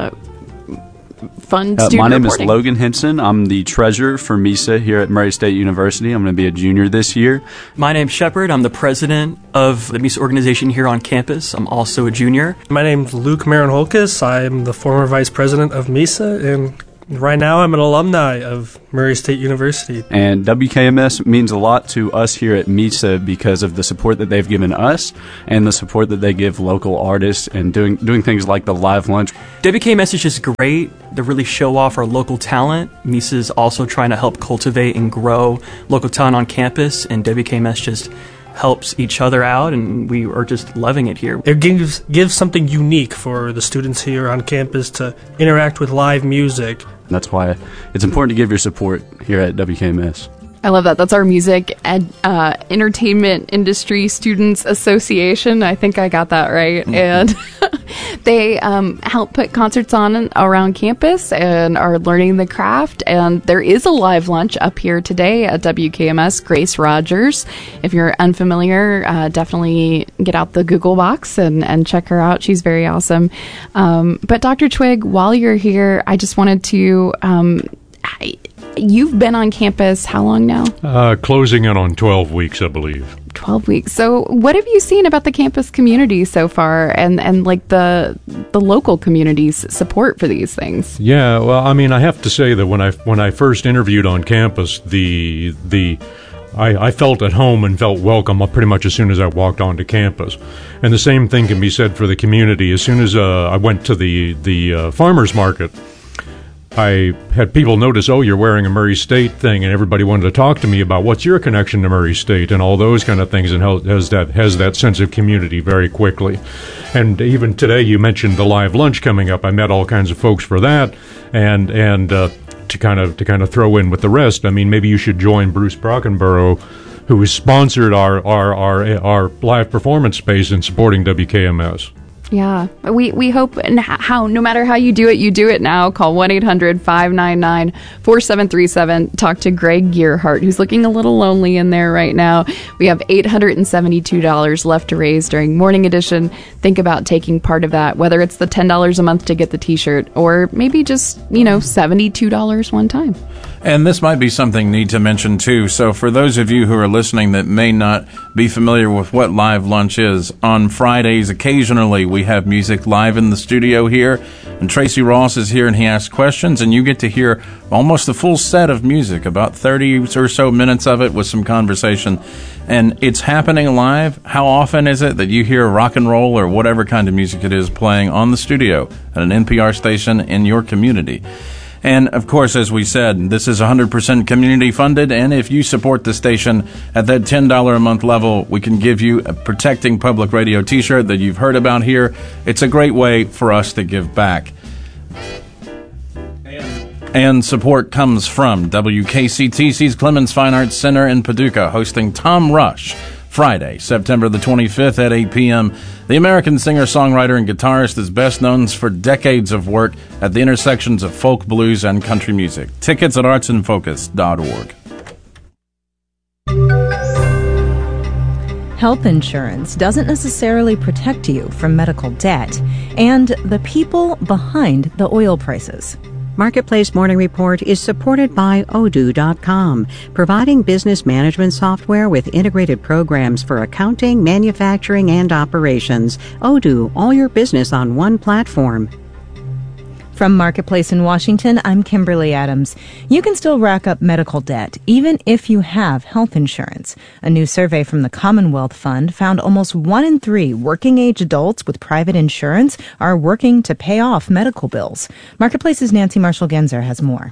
fund student My name reporting. is Logan Henson. I'm the treasurer for MISA here at Murray State University. I'm going to be a junior this year. My name's Shepard. I'm the president of the MISA organization here on campus. I'm also a junior. My name's Luke Marin-Holkes. I'm the former vice president of MISA, and right now I'm an alumni of Murray State University. And WKMS means a lot to us here at MISA because of the support that they've given us and the support that they give local artists and doing things like the live lunch. WKMS is just great to really show off our local talent. MISA is also trying to help cultivate and grow local talent on campus, and WKMS just helps each other out, and we are just loving it here. It gives something unique for the students here on campus to interact with live music. That's why it's important to give your support here at WKMS. I love that. That's our Music and Entertainment Industry Students Association. I think I got that right. Mm-hmm. And they help put concerts on around campus and are learning the craft. And there is a live lunch up here today at WKMS. Grace Rogers. If you're unfamiliar, definitely get out the Google box and check her out. She's very awesome. But Dr. Twigg, while you're here, I just wanted to... You've been on campus how long now? Closing in on 12 weeks, I believe. 12 weeks. So what have you seen about the campus community so far and like the local community's support for these things? Yeah, well, I mean, I have to say that when I first interviewed on campus, I felt at home and felt welcome pretty much as soon as I walked onto campus. And the same thing can be said for the community. As soon as I went to the farmers market, I had people notice, oh, you're wearing a Murray State thing, and everybody wanted to talk to me about what's your connection to Murray State and all those kind of things, and has that sense of community very quickly. And even today, you mentioned the live lunch coming up. I met all kinds of folks for that, and to kind of throw in with the rest, I mean, maybe you should join Bruce Brockenborough, who has sponsored our live performance space in supporting WKMS. Yeah, we hope, and no matter how you do it now. Call 1-800-599-4737. Talk to Greg Gearhart, who's looking a little lonely in there right now. We have $872 left to raise during Morning Edition. Think about taking part of that, whether it's the $10 a month to get the t-shirt, or maybe just, $72 one time. And this might be something neat to mention, too. So for those of you who are listening that may not be familiar with what live lunch is, on Fridays, occasionally, we have music live in the studio here. And Tracy Ross is here, and he asks questions, and you get to hear almost a full set of music, about 30 or so minutes of it with some conversation. And it's happening live. How often is it that you hear rock and roll or whatever kind of music it is playing on the studio at an NPR station in your community? And, of course, as we said, this is 100% community funded, and if you support the station at that $10 a month level, we can give you a Protecting Public Radio t-shirt that you've heard about here. It's a great way for us to give back. And support comes from WKCTC's Clemens Fine Arts Center in Paducah, hosting Tom Rush, Friday, September the 25th at 8 p.m. The American singer-songwriter and guitarist is best known for decades of work at the intersections of folk, blues, and country music. Tickets at artsinfocus.org. Health insurance doesn't necessarily protect you from medical debt and the people behind the oil prices. Marketplace Morning Report is supported by Odoo.com, providing business management software with integrated programs for accounting, manufacturing, and operations. Odoo, all your business on one platform. From Marketplace in Washington, I'm Kimberly Adams. You can still rack up medical debt, even if you have health insurance. A new survey from the Commonwealth Fund found almost 1 in 3 working-age adults with private insurance are working to pay off medical bills. Marketplace's Nancy Marshall-Genzer has more.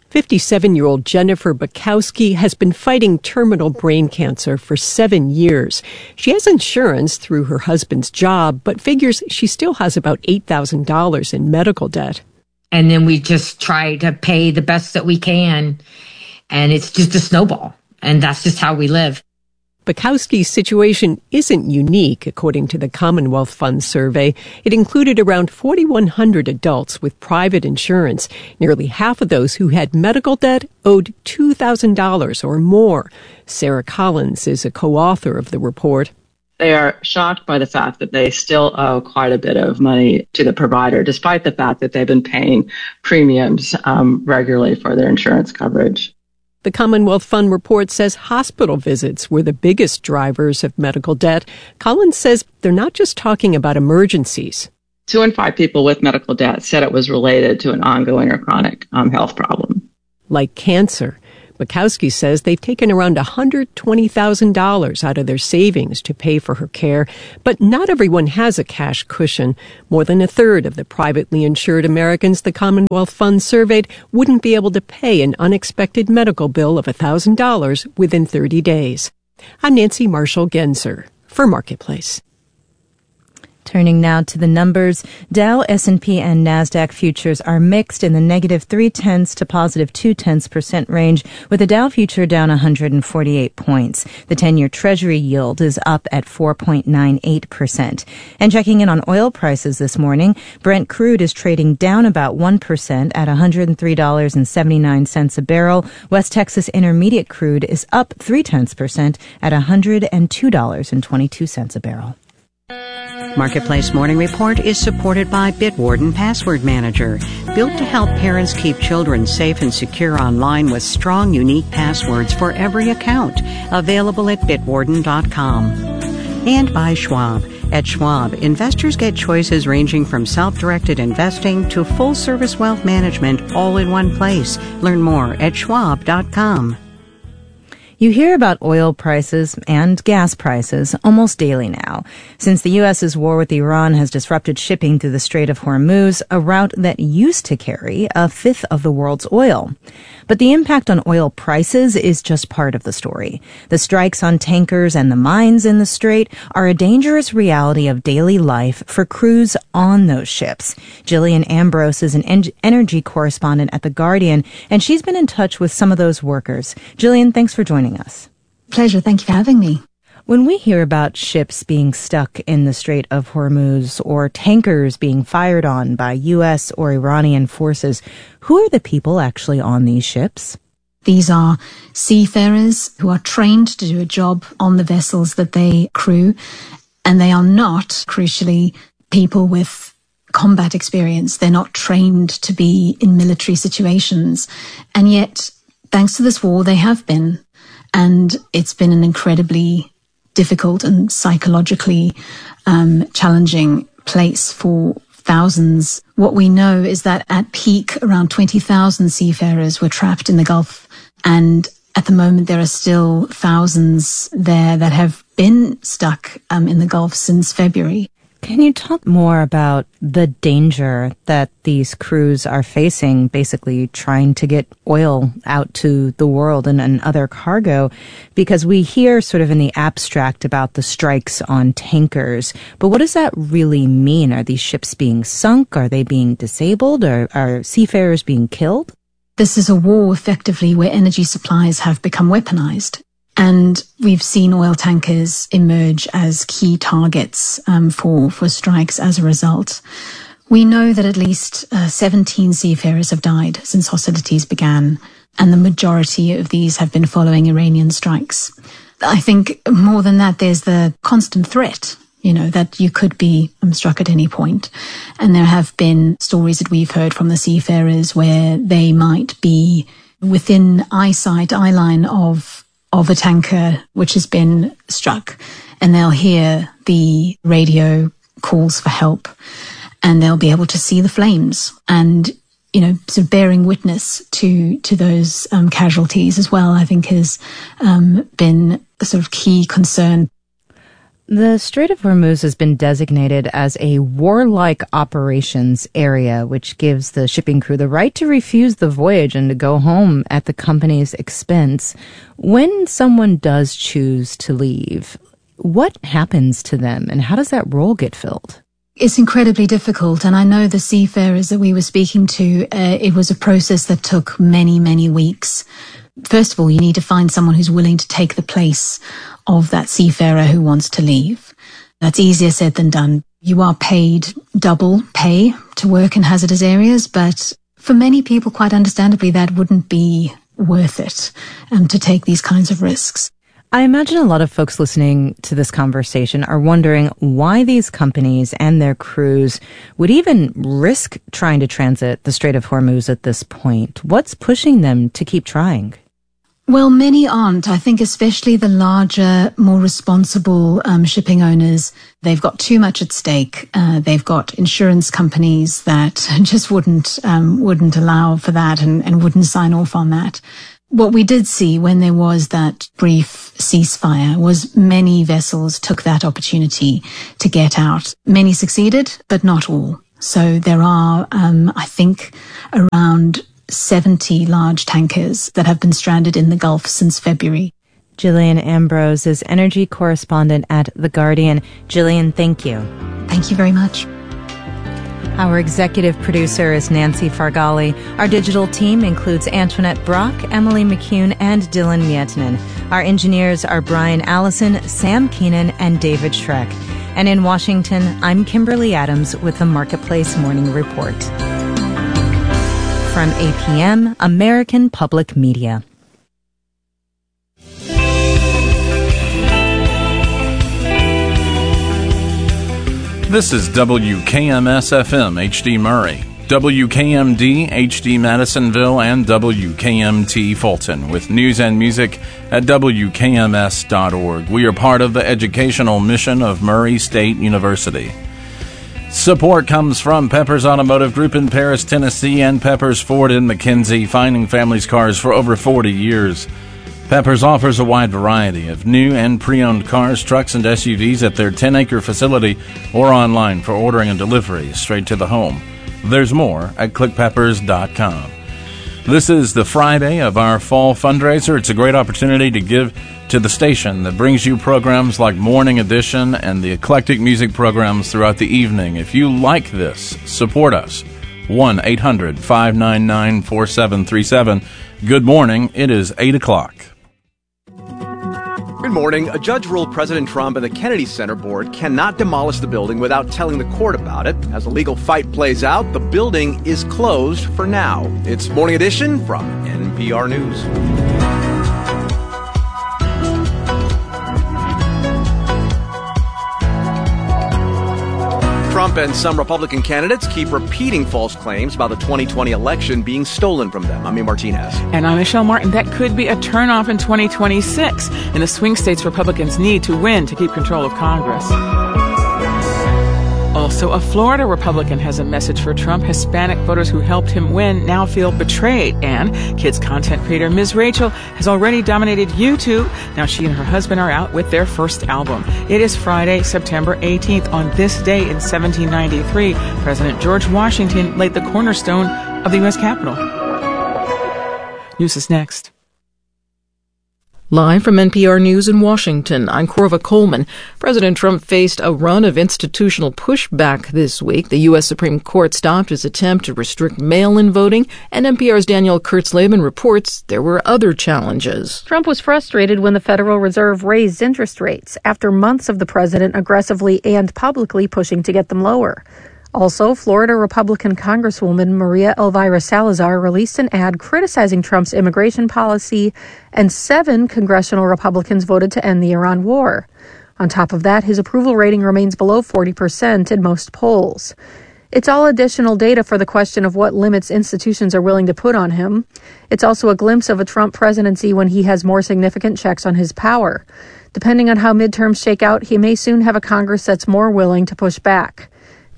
57-year-old Jennifer Bukowski has been fighting terminal brain cancer for 7 years. She has insurance through her husband's job, but figures she still has about $8,000 in medical debt. And then we just try to pay the best that we can, and it's just a snowball, and that's just how we live. Bukowski's situation isn't unique, according to the Commonwealth Fund survey. It included around 4,100 adults with private insurance. Nearly half of those who had medical debt owed $2,000 or more. Sarah Collins is a co-author of the report. They are shocked by the fact that they still owe quite a bit of money to the provider, despite the fact that they've been paying premiums regularly for their insurance coverage. The Commonwealth Fund report says hospital visits were the biggest drivers of medical debt. Collins says they're not just talking about emergencies. 2 in 5 people with medical debt said it was related to an ongoing or chronic health problem. Like cancer. Bukowski says they've taken around $120,000 out of their savings to pay for her care, but not everyone has a cash cushion. More than a third of the privately insured Americans the Commonwealth Fund surveyed wouldn't be able to pay an unexpected medical bill of $1,000 within 30 days. I'm Nancy Marshall-Genzer for Marketplace. Turning now to the numbers, Dow, S&P, and NASDAQ futures are mixed in the negative 0.3 to positive 0.2% range, with the Dow future down 148 points. The 10-year Treasury yield is up at 4.98%. And checking in on oil prices this morning, Brent crude is trading down about 1% at $103.79 a barrel. West Texas Intermediate crude is up 0.3% at $102.22 a barrel. Marketplace Morning Report is supported by Bitwarden Password Manager, built to help parents keep children safe and secure online with strong, unique passwords for every account. Available at bitwarden.com. And by Schwab. At Schwab, investors get choices ranging from self-directed investing to full-service wealth management all in one place. Learn more at schwab.com. You hear about oil prices and gas prices almost daily now, since the U.S.'s war with Iran has disrupted shipping through the Strait of Hormuz, a route that used to carry a fifth of the world's oil. But the impact on oil prices is just part of the story. The strikes on tankers and the mines in the strait are a dangerous reality of daily life for crews on those ships. Jillian Ambrose is an energy correspondent at The Guardian, and she's been in touch with some of those workers. Jillian, thanks for joining us. Pleasure. Thank you for having me. When we hear about ships being stuck in the Strait of Hormuz or tankers being fired on by U.S. or Iranian forces, who are the people actually on these ships? These are seafarers who are trained to do a job on the vessels that they crew, and they are not, crucially, people with combat experience. They're not trained to be in military situations. And yet, thanks to this war, they have been. And it's been an incredibly difficult and psychologically challenging place for thousands. What we know is that at peak, around 20,000 seafarers were trapped in the Gulf. And at the moment, there are still thousands there that have been stuck in the Gulf since February. Can you talk more about the danger that these crews are facing, basically trying to get oil out to the world and other cargo? Because we hear sort of in the abstract about the strikes on tankers, but what does that really mean? Are these ships being sunk? Are they being disabled? Are seafarers being killed? This is a war, effectively, where energy supplies have become weaponized. And we've seen oil tankers emerge as key targets for strikes as a result. We know that at least 17 seafarers have died since hostilities began, and the majority of these have been following Iranian strikes. I think more than that, there's the constant threat, that you could be struck at any point. And there have been stories that we've heard from the seafarers where they might be within eyeline of a tanker which has been struck, and they'll hear the radio calls for help, and they'll be able to see the flames and, sort of bearing witness to those casualties as well, I think has been a sort of key concern. The Strait of Hormuz has been designated as a warlike operations area, which gives the shipping crew the right to refuse the voyage and to go home at the company's expense. When someone does choose to leave, what happens to them and how does that role get filled? It's incredibly difficult, and I know the seafarers that we were speaking to, it was a process that took many, many weeks. First of all, you need to find someone who's willing to take the place of that seafarer who wants to leave. That's easier said than done. You are paid double pay to work in hazardous areas, but for many people, quite understandably, that wouldn't be worth it to take these kinds of risks. I imagine a lot of folks listening to this conversation are wondering why these companies and their crews would even risk trying to transit the Strait of Hormuz at this point. What's pushing them to keep trying? Well, many aren't. I think especially the larger, more responsible shipping owners, they've got too much at stake. They've got insurance companies that just wouldn't allow for that and wouldn't sign off on that. What we did see when there was that brief ceasefire was many vessels took that opportunity to get out. Many succeeded, but not all. So there are, I think, around 70 large tankers that have been stranded in the Gulf since February. Gillian Ambrose is energy correspondent at The Guardian. Gillian, thank you. Thank you very much. Our executive producer is Nancy Fargali. Our digital team includes Antoinette Brock, Emily McCune, and Dylan Mietinen. Our engineers are Brian Allison, Sam Keenan, and David Schreck. And in Washington, I'm Kimberly Adams with the Marketplace Morning Report. From APM, American Public Media. This is WKMS-FM HD Murray, WKMD HD Madisonville, and WKMT Fulton with news and music at WKMS.org. We are part of the educational mission of Murray State University. Support comes from Peppers Automotive Group in Paris, Tennessee, and Peppers Ford in McKenzie, finding families' cars for over 40 years. Peppers offers a wide variety of new and pre-owned cars, trucks, and SUVs at their 10-acre facility or online for ordering and delivery straight to the home. There's more at clickpeppers.com. This is the Friday of our fall fundraiser. It's a great opportunity to give to the station that brings you programs like Morning Edition and the eclectic music programs throughout the evening. If you like this, support us. 1-800-599-4737. Good morning. It is 8 o'clock. Good morning. A judge ruled President Trump and the Kennedy Center board cannot demolish the building without telling the court about it. As the legal fight plays out, the building is closed for now. It's Morning Edition from NPR News. Trump and some Republican candidates keep repeating false claims about the 2020 election being stolen from them. I'm Ian Martinez. And I'm Michelle Martin. That could be a turnoff in 2026. In the swing states, Republicans need to win to keep control of Congress. Also, a Florida Republican has a message for Trump. Hispanic voters who helped him win now feel betrayed. And kids content creator Ms. Rachel has already dominated YouTube. Now she and her husband are out with their first album. It is Friday, September 18th. On this day in 1793, President George Washington laid the cornerstone of the U.S. Capitol. News is next. Live from NPR News in Washington, I'm Corva Coleman. President Trump faced a run of institutional pushback this week. The U.S. Supreme Court stopped his attempt to restrict mail-in voting, and NPR's Danielle Kurtzleben reports there were other challenges. Trump was frustrated when the Federal Reserve raised interest rates after months of the president aggressively and publicly pushing to get them lower. Also, Florida Republican Congresswoman Maria Elvira Salazar released an ad criticizing Trump's immigration policy, and 7 congressional Republicans voted to end the Iran war. On top of that, his approval rating remains below 40% in most polls. It's all additional data for the question of what limits institutions are willing to put on him. It's also a glimpse of a Trump presidency when he has more significant checks on his power. Depending on how midterms shake out, he may soon have a Congress that's more willing to push back.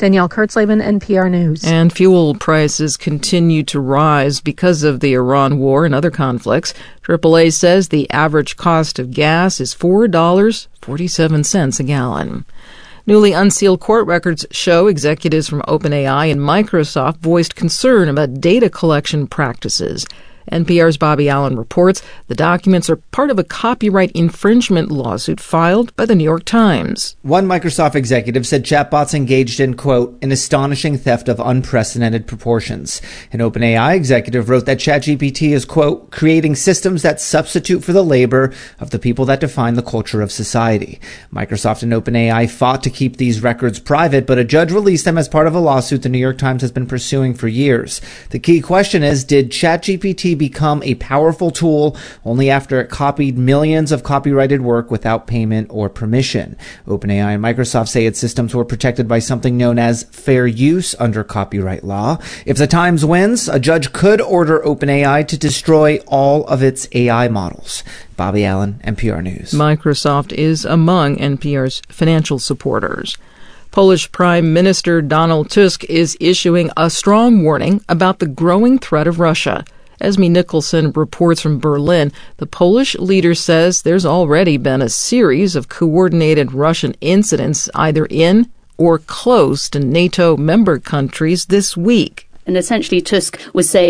Danielle Kurtzleben, NPR News. And fuel prices continue to rise because of the Iran war and other conflicts. AAA says the average cost of gas is $4.47 a gallon. Newly unsealed court records show executives from OpenAI and Microsoft voiced concern about data collection practices. NPR's Bobby Allen reports the documents are part of a copyright infringement lawsuit filed by the New York Times. One Microsoft executive said chatbots engaged in, quote, an astonishing theft of unprecedented proportions. An OpenAI executive wrote that ChatGPT is, quote, creating systems that substitute for the labor of the people that define the culture of society. Microsoft and OpenAI fought to keep these records private, but a judge released them as part of a lawsuit the New York Times has been pursuing for years. The key question is, did ChatGPT become a powerful tool only after it copied millions of copyrighted work without payment or permission? OpenAI and Microsoft say its systems were protected by something known as fair use under copyright law. If the Times wins, a judge could order OpenAI to destroy all of its AI models. Bobby Allen, NPR News. Microsoft is among NPR's financial supporters. Polish Prime Minister Donald Tusk is issuing a strong warning about the growing threat of Russia. Esme Nicholson reports from Berlin. The Polish leader says there's already been a series of coordinated Russian incidents either in or close to NATO member countries this week. And essentially Tusk was saying